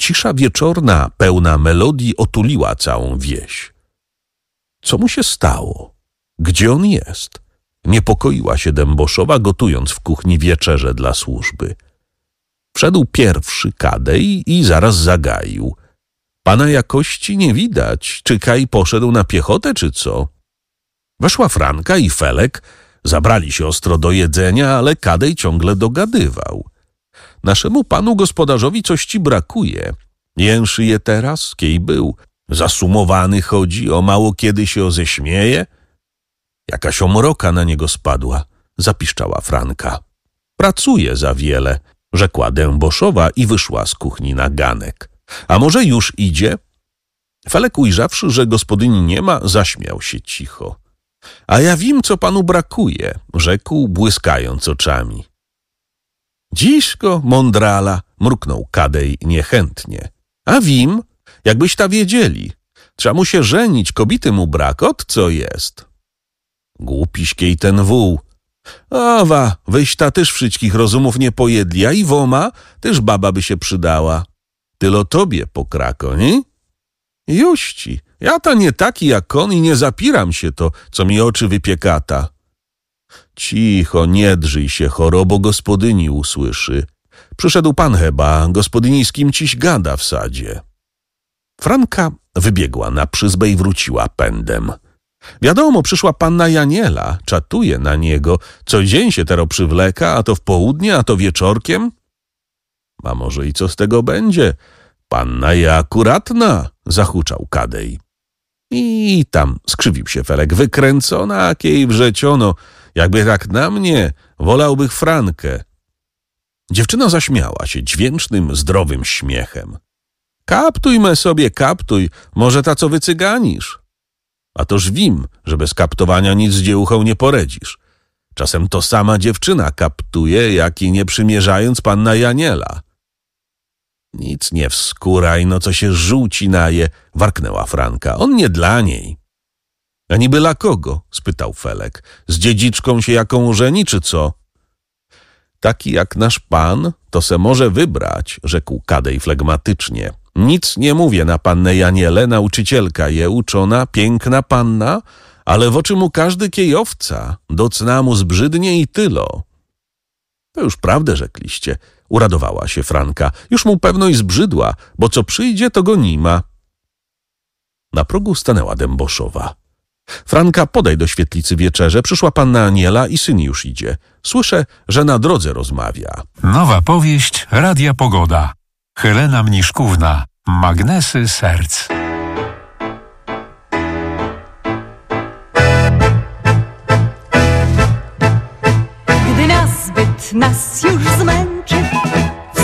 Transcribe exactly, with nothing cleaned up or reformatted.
Cisza wieczorna, pełna melodii, otuliła całą wieś. Co mu się stało? Gdzie on jest? Niepokoiła się Dęboszowa, gotując w kuchni wieczerze dla służby. Wszedł pierwszy Kadej i zaraz zagaił. Pana jakości nie widać. Czy Kaj poszedł na piechotę, czy co? Weszła Franka i Felek. Zabrali się ostro do jedzenia, ale Kadej ciągle dogadywał. Naszemu panu gospodarzowi coś ci brakuje. Jęszy je teraz, kiej był. Zasumowany chodzi, o mało kiedy się oześmieje. Jakaś omroka na niego spadła, zapiszczała Franka. Pracuje za wiele, rzekła Dęboszowa i wyszła z kuchni na ganek. A może już idzie? Felek, ujrzawszy, że gospodyni nie ma, zaśmiał się cicho. A ja wiem, co panu brakuje, rzekł, błyskając oczami. Dziśko, mądrala, mruknął Kadej niechętnie. A wim, jakbyś ta wiedzieli. Trzeba mu się żenić, kobity mu brak, ot co jest. Głupiśkiej ten wół. Owa, wyś ta też wszystkich rozumów nie pojedli, a i woma też baba by się przydała. Tylo tobie pokrako, nie? Juści, ja to nie taki jak on i nie zapiram się to, co mi oczy wypiekata. Cicho, nie drżyj się, chorobo gospodyni usłyszy. Przyszedł pan chyba, gospodyni z kim ciś gada w sadzie. Franka wybiegła na przyzbę i wróciła pędem. Wiadomo, przyszła panna Janiela, czatuje na niego, co dzień się tero przywleka, a to w południe, a to wieczorkiem. A może i co z tego będzie? Panna je akuratna, zahuczał Kadej. I tam skrzywił się Felek, wykręcona, kiej wrzeciono, jakby tak na mnie, wolałbych Frankę. Dziewczyna zaśmiała się dźwięcznym, zdrowym śmiechem. Kaptuj me sobie, kaptuj, może ta co wycyganisz. A toż wim, że bez kaptowania nic z dziełuchą nie poredzisz. Czasem to sama dziewczyna kaptuje, jak i nie przymierzając panna Janiela. Nic nie wskóraj, no co się żółci naje, warknęła Franka. On nie dla niej. A niby dla kogo? Spytał Felek. Z dziedziczką się jaką żeni, czy co? Taki jak nasz pan, to se może wybrać, rzekł Kadej flegmatycznie. Nic nie mówię na pannę Janielę, nauczycielka je uczona, piękna panna, ale w oczy mu każdy kiejowca, do cna mu zbrzydnie i tylo. To już prawdę rzekliście, uradowała się Franka. Już mu pewno i zbrzydła, bo co przyjdzie, to go nima. Na progu stanęła Dęboszowa. Franka, podaj do świetlicy wieczerze, przyszła panna Aniela i syn już idzie. Słyszę, że na drodze rozmawia. Nowa powieść Radia Pogoda. Helena Mniszkówna. Magnesy serc. Gdy nas zbyt nas już zmęczy,